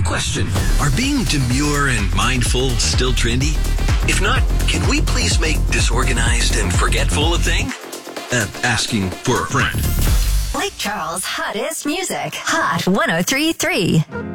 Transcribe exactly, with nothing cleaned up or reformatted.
question. Are being demure and mindful still trendy? If not, can we please make disorganized and forgetful a thing? Uh, asking for a friend. Lake Charles' hottest music. Hot one oh three point three.